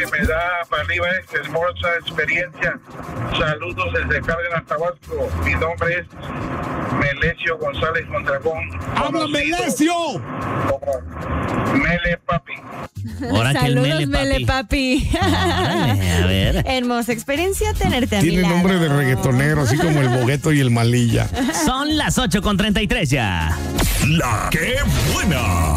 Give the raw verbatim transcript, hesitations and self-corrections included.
me da para arriba esta hermosa experiencia. Saludos desde Cárdenas, Tabasco. Mi nombre es Melesio González Mondragón. ¡Habla, Melesio! Como Mele Papi. Ahora que el Saludos, Mele Mele Papi. Órale, a ver. Hermosa experiencia tenerte a mi Tiene lado. nombre de reggaetonero, así como el Bogueto y el Malilla. Son las ocho con treinta y tres ya. La que buena.